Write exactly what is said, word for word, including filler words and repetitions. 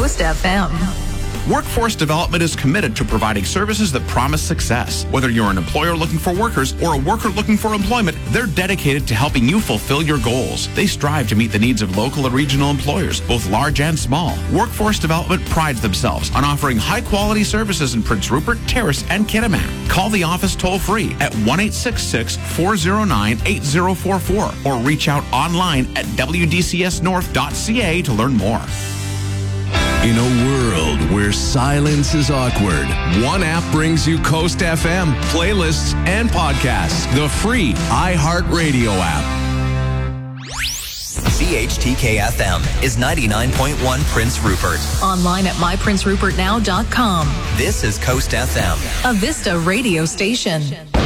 Coast F M. Workforce Development is committed to providing services that promise success. Whether you're an employer looking for workers or a worker looking for employment, they're dedicated to helping you fulfill your goals. They strive to meet the needs of local and regional employers, both large and small. Workforce Development prides themselves on offering high-quality services in Prince Rupert, Terrace, and Kitimat. Call the office toll-free at one eight six six, four zero nine, eight zero four four or reach out online at w d c s north dot c a to learn more. In a world where silence is awkward, one app brings you Coast F M, playlists, and podcasts. The free iHeartRadio app. C H T K F M is ninety-nine point one Prince Rupert. Online at my prince rupert now dot com. This is Coast F M, a Vista radio station.